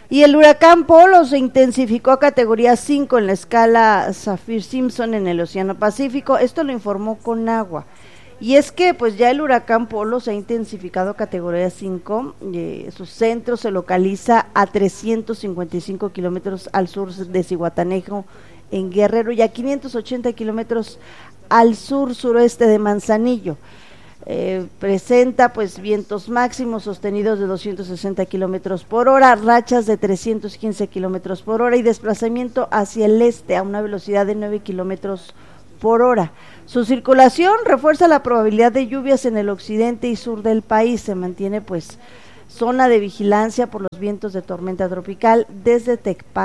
Y el huracán Polo se intensificó a categoría 5 en la escala Saffir-Simpson en el Océano Pacífico. Esto lo informó Conagua. Y es que pues ya el huracán Polo se ha intensificado a categoría 5, su centro se localiza a 355 kilómetros al sur de Zihuatanejo en Guerrero y a 580 kilómetros al sur-suroeste de Manzanillo. Presenta pues vientos máximos sostenidos de 260 kilómetros por hora, rachas de 315 kilómetros por hora y desplazamiento hacia el este a una velocidad de 9 kilómetros por hora. Su circulación refuerza la probabilidad de lluvias en el occidente y sur del país. Se mantiene pues zona de vigilancia por los vientos de tormenta tropical desde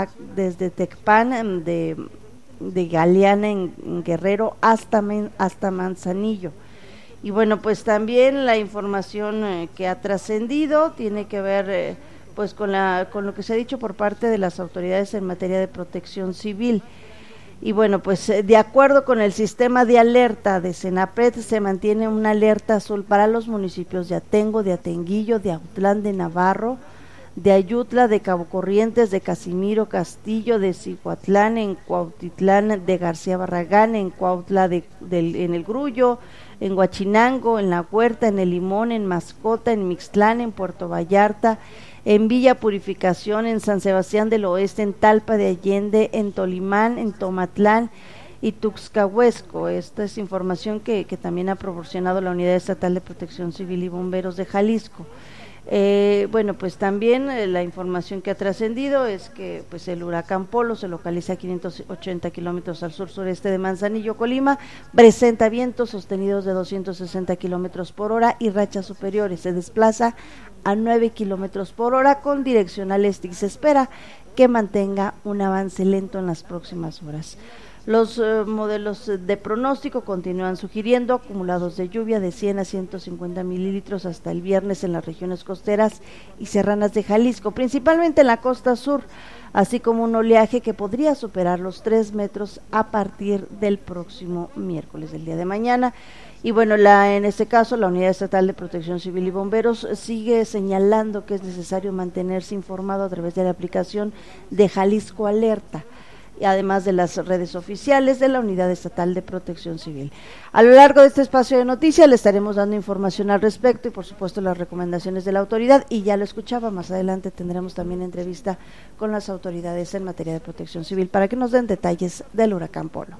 Tecpan de Galeana en Guerrero hasta Manzanillo. Y bueno, pues también la información que ha trascendido tiene que ver pues con lo que se ha dicho por parte de las autoridades en materia de protección civil. Y bueno, pues de acuerdo con el sistema de alerta de Senapred, se mantiene una alerta azul para los municipios de Atengo, de Atenguillo, de Autlán de Navarro, de Ayutla, de Cabo Corrientes, de Casimiro Castillo, de Cihuatlán, en Cuautitlán, de García Barragán, en Cuautla en el Grullo, en Huachinango, en La Huerta, en El Limón, en Mascota, en Mixtlán, en Puerto Vallarta, en Villa Purificación, en San Sebastián del Oeste, en Talpa de Allende, en Tolimán, en Tomatlán y Tuxcahuesco. Esta es información que también ha proporcionado la Unidad Estatal de Protección Civil y Bomberos de Jalisco. Bueno, pues también la información que ha trascendido es que pues el huracán Polo se localiza a 580 kilómetros al sur-sureste de Manzanillo, Colima, presenta vientos sostenidos de 260 kilómetros por hora y rachas superiores, se desplaza a 9 kilómetros por hora con dirección al este y se espera que mantenga un avance lento en las próximas horas. Los modelos de pronóstico continúan sugiriendo acumulados de lluvia de 100 a 150 mililitros hasta el viernes en las regiones costeras y serranas de Jalisco, principalmente en la costa sur, así como un oleaje que podría superar los 3 metros a partir del próximo miércoles, del día de mañana. Y bueno, en este caso la Unidad Estatal de Protección Civil y Bomberos sigue señalando que es necesario mantenerse informado a través de la aplicación de Jalisco Alerta, y además de las redes oficiales de la Unidad Estatal de Protección Civil. A lo largo de este espacio de noticias le estaremos dando información al respecto y por supuesto las recomendaciones de la autoridad, y ya lo escuchaba, más adelante tendremos también entrevista con las autoridades en materia de protección civil para que nos den detalles del huracán Polo.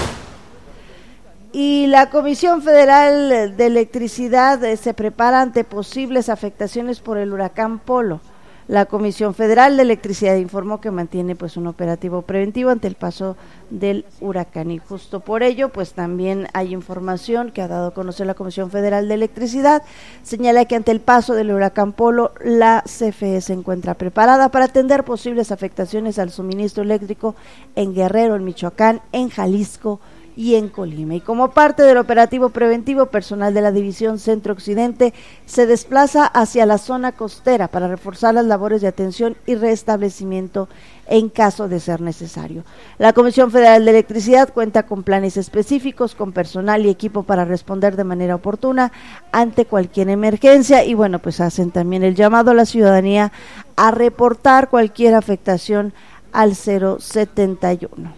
Y la Comisión Federal de Electricidad se prepara ante posibles afectaciones por el huracán Polo. La Comisión Federal de Electricidad informó que mantiene pues un operativo preventivo ante el paso del huracán, y justo por ello pues también hay información que ha dado a conocer la Comisión Federal de Electricidad. Señala que ante el paso del huracán Polo, la CFE se encuentra preparada para atender posibles afectaciones al suministro eléctrico en Guerrero, en Michoacán, en Jalisco y en Colima. Y como parte del operativo preventivo, personal de la División Centro Occidente se desplaza hacia la zona costera para reforzar las labores de atención y restablecimiento en caso de ser necesario. La Comisión Federal de Electricidad cuenta con planes específicos, con personal y equipo para responder de manera oportuna ante cualquier emergencia, y bueno, pues hacen también el llamado a la ciudadanía a reportar cualquier afectación al 071.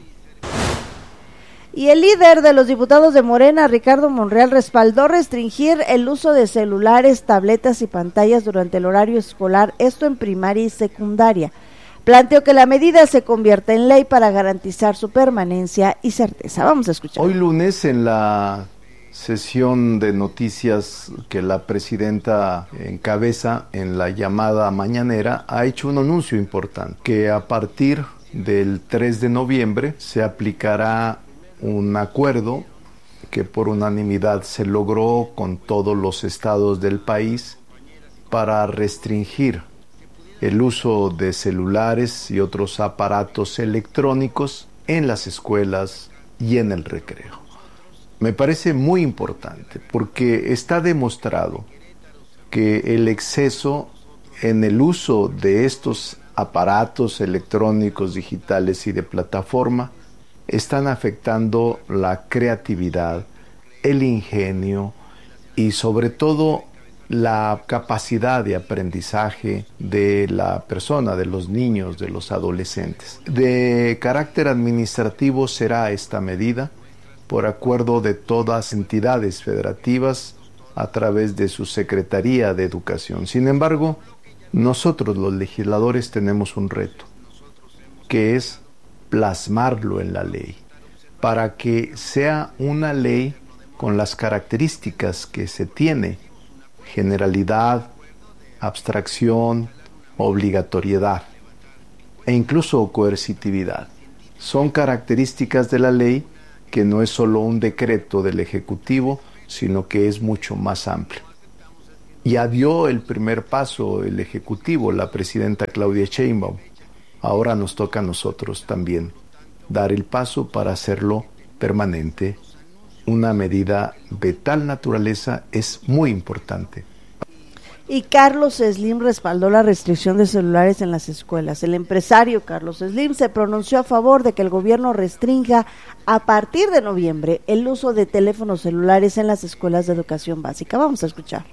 Y el líder de los diputados de Morena, Ricardo Monreal, respaldó restringir el uso de celulares, tabletas y pantallas durante el horario escolar, esto en primaria y secundaria. Planteó que la medida se convierta en ley para garantizar su permanencia y certeza. Vamos a escuchar. Hoy lunes, en la sesión de noticias que la presidenta encabeza en la llamada mañanera, ha hecho un anuncio importante, que a partir del 3 de noviembre se aplicará un acuerdo que por unanimidad se logró con todos los estados del país para restringir el uso de celulares y otros aparatos electrónicos en las escuelas y en el recreo. Me parece muy importante porque está demostrado que el exceso en el uso de estos aparatos electrónicos, digitales y de plataforma están afectando la creatividad, el ingenio y sobre todo la capacidad de aprendizaje de la persona, de los niños, de los adolescentes. De carácter administrativo será esta medida por acuerdo de todas las entidades federativas a través de su Secretaría de Educación. Sin embargo, nosotros los legisladores tenemos un reto, que es plasmarlo en la ley, para que sea una ley con las características que se tiene: generalidad, abstracción, obligatoriedad e incluso coercitividad. Son características de la ley que no es solo un decreto del Ejecutivo, sino que es mucho más amplio. Ya dio el primer paso el Ejecutivo, la presidenta Claudia Sheinbaum. Ahora nos toca a nosotros también dar el paso para hacerlo permanente. Una medida de tal naturaleza es muy importante. Y Carlos Slim respaldó la restricción de celulares en las escuelas. El empresario Carlos Slim se pronunció a favor de que el gobierno restrinja a partir de noviembre el uso de teléfonos celulares en las escuelas de educación básica. Vamos a escuchar.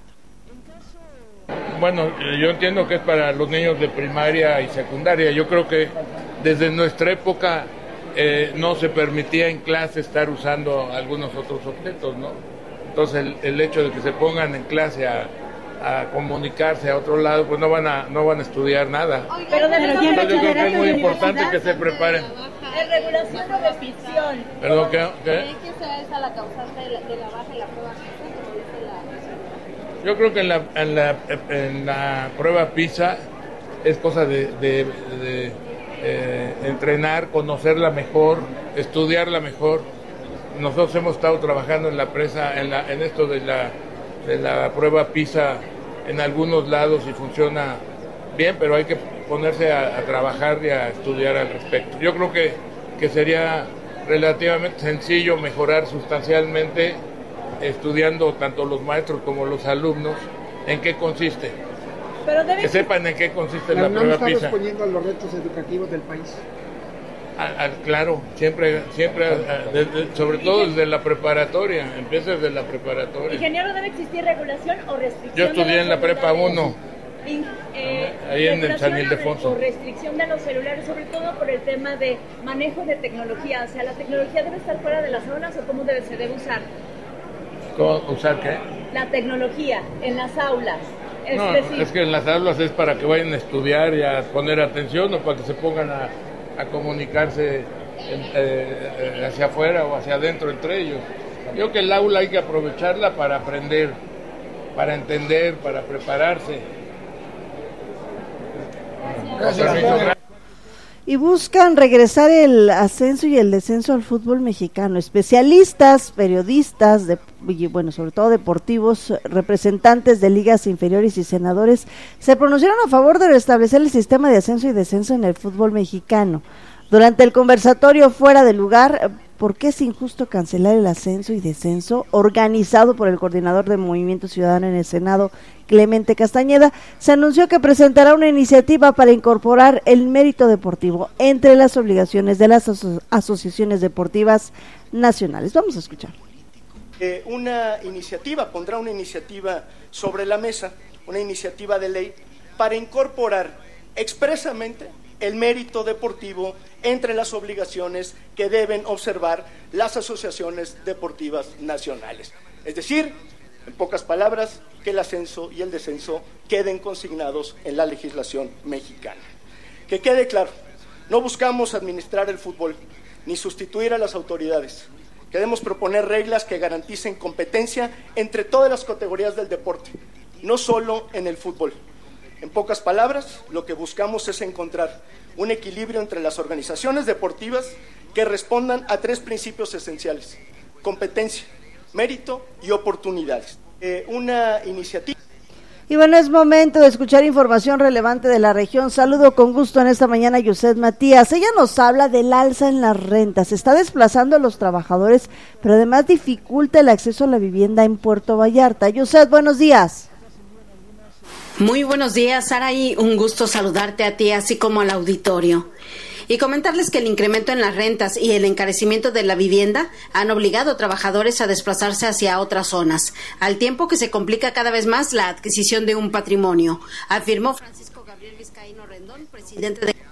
Bueno, yo entiendo que es para los niños de primaria y secundaria. Yo creo que desde nuestra época no se permitía en clase estar usando algunos otros objetos, ¿no? Entonces el hecho de que se pongan en clase a comunicarse a otro lado, pues no van a estudiar nada. Pero yo creo que es muy importante que se preparen. ¿De regulación o de ficción? ¿Perdón, qué? ¿Cree que sea esa la causante de la baja de la prueba PISA, como dice la... Yo creo que en la prueba PISA es cosa de entrenar, conocerla mejor, estudiarla mejor. Nosotros hemos estado trabajando en la presa, en esto de la prueba PISA en algunos lados y funciona bien, pero hay que ponerse a trabajar y a estudiar al respecto. Yo creo que sería relativamente sencillo mejorar sustancialmente estudiando tanto los maestros como los alumnos en qué consiste. Pero que sepan en qué consiste la prueba PISA. ¿Está respondiendo a los retos educativos del país? Claro, siempre sobre todo desde la preparatoria, empieza desde la preparatoria. Ingeniero, ¿debe existir regulación o restricción? Yo estudié en la prepa 1, ahí en San Ildefonso. O restricción de los celulares, sobre todo por el tema de manejo de tecnología, o sea, ¿la tecnología debe estar fuera de las aulas o cómo se debe usar? ¿Usar qué? La tecnología en las aulas. Es que en las aulas es para que vayan a estudiar y a poner atención, o para que se pongan a comunicarse hacia afuera o hacia adentro entre ellos. Yo creo que el aula hay que aprovecharla para aprender, para entender, para prepararse. Gracias. Y buscan regresar el ascenso y el descenso al fútbol mexicano. Especialistas, periodistas, sobre todo deportivos, representantes de ligas inferiores y senadores se pronunciaron a favor de restablecer el sistema de ascenso y descenso en el fútbol mexicano. Durante el conversatorio fuera de lugar, ¿por qué es injusto cancelar el ascenso y descenso? Organizado por el coordinador de Movimiento Ciudadano en el Senado, Clemente Castañeda, se anunció que presentará una iniciativa para incorporar el mérito deportivo entre las obligaciones de las asociaciones deportivas nacionales. Vamos a escuchar. Pondrá una iniciativa sobre la mesa, una iniciativa de ley para incorporar expresamente el mérito deportivo entre las obligaciones que deben observar las asociaciones deportivas nacionales. Es decir, en pocas palabras, que el ascenso y el descenso queden consignados en la legislación mexicana. Que quede claro, no buscamos administrar el fútbol ni sustituir a las autoridades. Queremos proponer reglas que garanticen competencia entre todas las categorías del deporte, no solo en el fútbol. En pocas palabras, lo que buscamos es encontrar un equilibrio entre las organizaciones deportivas que respondan a 3 principios esenciales: competencia, mérito y oportunidades. Una iniciativa. Y bueno, es momento de escuchar información relevante de la región. Saludo con gusto en esta mañana a Yuset Matías. Ella nos habla del alza en las rentas. Se está desplazando a los trabajadores, pero además dificulta el acceso a la vivienda en Puerto Vallarta. Yuset, buenos días. Muy buenos días, Saraí. Un gusto saludarte a ti, así como al auditorio. Y comentarles que el incremento en las rentas y el encarecimiento de la vivienda han obligado a trabajadores a desplazarse hacia otras zonas, al tiempo que se complica cada vez más la adquisición de un patrimonio, afirmó Francisco Gabriel Vizcaíno Rendón, presidente de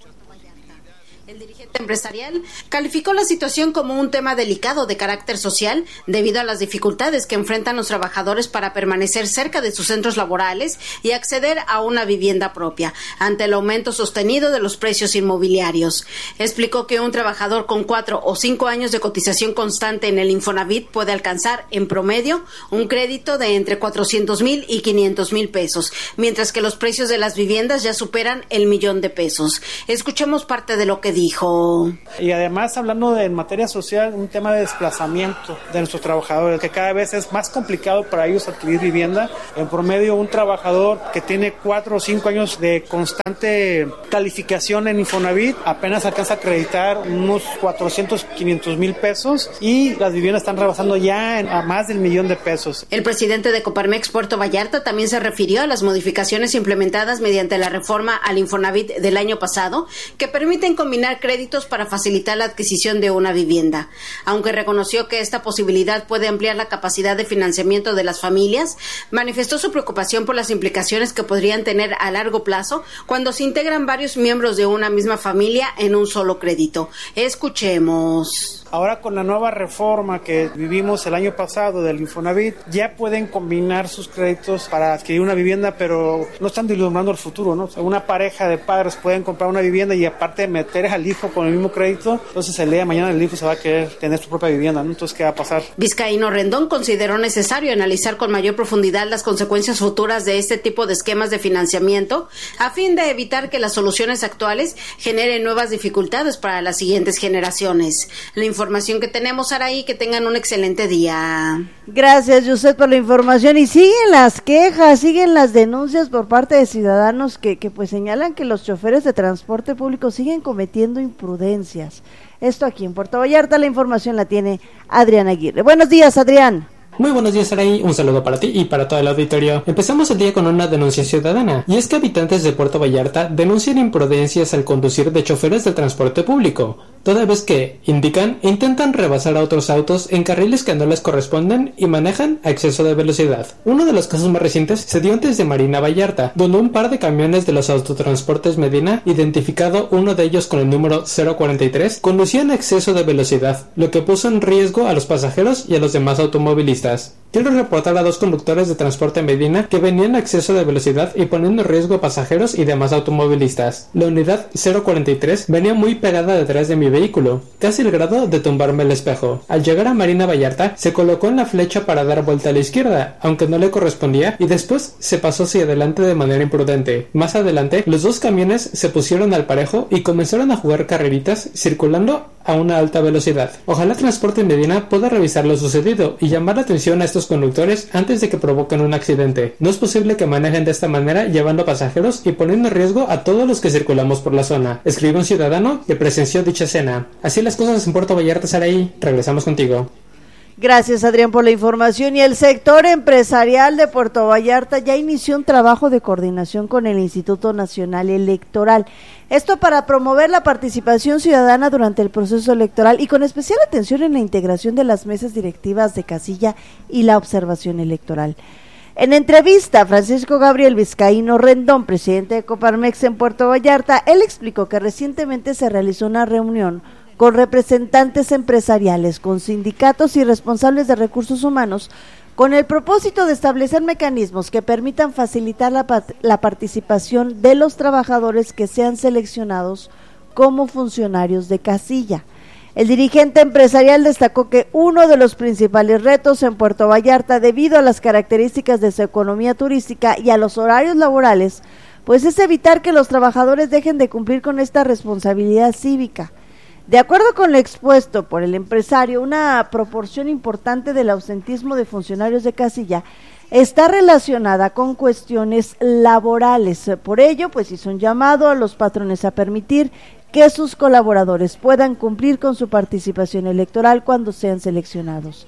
El dirigente empresarial calificó la situación como un tema delicado de carácter social debido a las dificultades que enfrentan los trabajadores para permanecer cerca de sus centros laborales y acceder a una vivienda propia ante el aumento sostenido de los precios inmobiliarios. Explicó que un trabajador con 4 o 5 años de cotización constante en el Infonavit puede alcanzar en promedio un crédito de entre 400,000 y 500,000 pesos, mientras que los precios de las viviendas ya superan el $1,000,000. Escuchemos parte de lo que dijo. Y además, hablando en materia social, un tema de desplazamiento de nuestros trabajadores, que cada vez es más complicado para ellos adquirir vivienda. En promedio, un trabajador que tiene 4 o 5 años de constante calificación en Infonavit apenas alcanza a acreditar unos 400, 500,000 pesos y las viviendas están rebasando ya a más del $1,000,000. El presidente de Coparmex Puerto Vallarta también se refirió a las modificaciones implementadas mediante la reforma al Infonavit del año pasado, que permiten combinar créditos para facilitar la adquisición de una vivienda. Aunque reconoció que esta posibilidad puede ampliar la capacidad de financiamiento de las familias, manifestó su preocupación por las implicaciones que podrían tener a largo plazo cuando se integran varios miembros de una misma familia en un solo crédito. Escuchemos. Ahora, con la nueva reforma que vivimos el año pasado del Infonavit, ya pueden combinar sus créditos para adquirir una vivienda, pero no están vislumbrando el futuro, ¿no? O sea, una pareja de padres pueden comprar una vivienda y aparte meter al hijo con el mismo crédito, entonces el día de mañana el hijo se va a querer tener su propia vivienda, ¿no? Entonces, ¿qué va a pasar? Vizcaíno Rendón consideró necesario analizar con mayor profundidad las consecuencias futuras de este tipo de esquemas de financiamiento, a fin de evitar que las soluciones actuales generen nuevas dificultades para las siguientes generaciones. La información que tenemos, Araí, que tengan un excelente día. Gracias, José, por la información. Y siguen las quejas, siguen las denuncias por parte de ciudadanos que pues señalan que los choferes de transporte público siguen cometiendo imprudencias. Esto aquí en Puerto Vallarta, la información la tiene Adrián Aguirre. Buenos días, Adrián. Muy buenos días, Araí. Un saludo para ti y para todo el auditorio. Empezamos el día con una denuncia ciudadana, y es que habitantes de Puerto Vallarta denuncian imprudencias al conducir de choferes de transporte público, toda vez que, indican, intentan rebasar a otros autos en carriles que no les corresponden y manejan a exceso de velocidad. Uno de los casos más recientes se dio antes de Marina Vallarta, donde un par de camiones de los autotransportes Medina, identificado uno de ellos con el número 043, conducían a exceso de velocidad, lo que puso en riesgo a los pasajeros y a los demás automovilistas. Quiero reportar a 2 conductores de transporte Medina que venían a exceso de velocidad y poniendo en riesgo a pasajeros y demás automovilistas. La unidad 043 venía muy pegada detrás de mi vehículo, casi al grado de tumbarme el espejo. Al llegar a Marina Vallarta, se colocó en la flecha para dar vuelta a la izquierda, aunque no le correspondía, y después se pasó hacia adelante de manera imprudente. Más adelante, los 2 camiones se pusieron al parejo y comenzaron a jugar carreritas circulando a una alta velocidad. Ojalá Transporte Medina pueda revisar lo sucedido y llamar la atención a estos conductores antes de que provoquen un accidente. No es posible que manejen de esta manera llevando pasajeros y poniendo en riesgo a todos los que circulamos por la zona, escribe un ciudadano que presenció dicha escena. Así las cosas en Puerto Vallarta, Saraí. Regresamos contigo. Gracias, Adrián, por la información. Y el sector empresarial de Puerto Vallarta ya inició un trabajo de coordinación con el Instituto Nacional Electoral. Esto para promover la participación ciudadana durante el proceso electoral y con especial atención en la integración de las mesas directivas de casilla y la observación electoral. En entrevista, Francisco Gabriel Vizcaíno Rendón, presidente de Coparmex en Puerto Vallarta, él explicó que recientemente se realizó una reunión con representantes empresariales, con sindicatos y responsables de recursos humanos, con el propósito de establecer mecanismos que permitan facilitar la participación de los trabajadores que sean seleccionados como funcionarios de casilla. El dirigente empresarial destacó que uno de los principales retos en Puerto Vallarta, debido a las características de su economía turística y a los horarios laborales, pues es evitar que los trabajadores dejen de cumplir con esta responsabilidad cívica. De acuerdo con lo expuesto por el empresario, una proporción importante del ausentismo de funcionarios de casilla está relacionada con cuestiones laborales. Por ello, pues hizo un llamado a los patrones a permitir que sus colaboradores puedan cumplir con su participación electoral cuando sean seleccionados.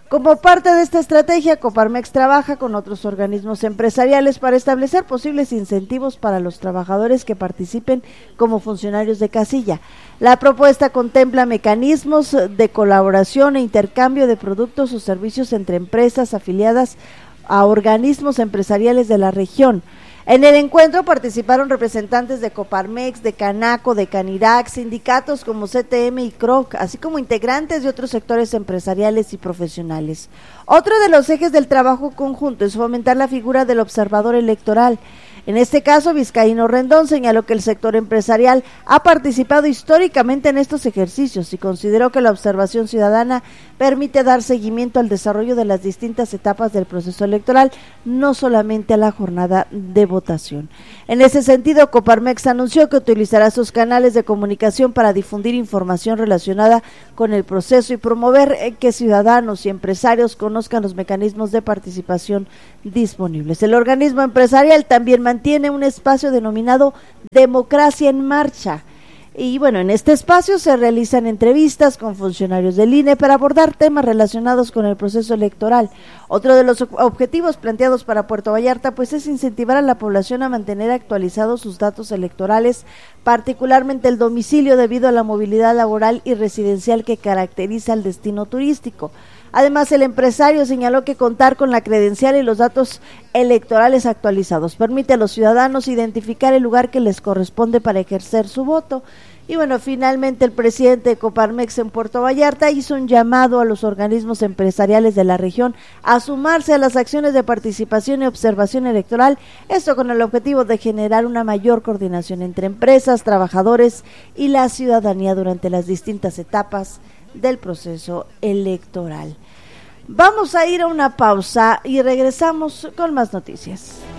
Como parte de esta estrategia, Coparmex trabaja con otros organismos empresariales para establecer posibles incentivos para los trabajadores que participen como funcionarios de casilla. La propuesta contempla mecanismos de colaboración e intercambio de productos o servicios entre empresas afiliadas a organismos empresariales de la región. En el encuentro participaron representantes de Coparmex, de Canaco, de Canirac, sindicatos como CTM y CROC, así como integrantes de otros sectores empresariales y profesionales. Otro de los ejes del trabajo conjunto es fomentar la figura del observador electoral. En este caso, Vizcaíno Rendón señaló que el sector empresarial ha participado históricamente en estos ejercicios y consideró que la observación ciudadana permite dar seguimiento al desarrollo de las distintas etapas del proceso electoral, no solamente a la jornada de votación. En ese sentido, Coparmex anunció que utilizará sus canales de comunicación para difundir información relacionada con el proceso y promover que ciudadanos y empresarios conozcan los mecanismos de participación disponibles. El organismo empresarial también mantiene un espacio denominado Democracia en Marcha. Y bueno, en este espacio se realizan entrevistas con funcionarios del INE para abordar temas relacionados con el proceso electoral. Otro de los objetivos planteados para Puerto Vallarta pues es incentivar a la población a mantener actualizados sus datos electorales, particularmente el domicilio debido a la movilidad laboral y residencial que caracteriza el destino turístico. Además, el empresario señaló que contar con la credencial y los datos electorales actualizados permite a los ciudadanos identificar el lugar que les corresponde para ejercer su voto. Y bueno, finalmente el presidente de Coparmex en Puerto Vallarta hizo un llamado a los organismos empresariales de la región a sumarse a las acciones de participación y observación electoral, esto con el objetivo de generar una mayor coordinación entre empresas, trabajadores y la ciudadanía durante las distintas etapas del proceso electoral. Vamos a ir a una pausa y regresamos con más noticias.